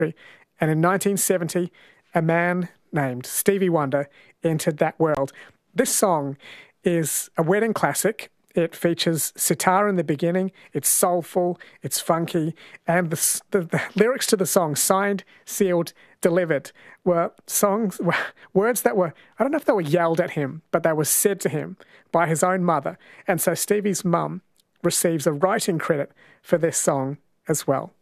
And in 1970, a man named Stevie Wonder entered that world. This song is a wedding classic. It features sitar in the beginning. It's soulful, it's funky, and the lyrics to the song, signed, sealed, delivered, were words that were, I don't know if they were yelled at him, but they were said to him by his own mother. And so Stevie's mum receives a writing credit for this song as well.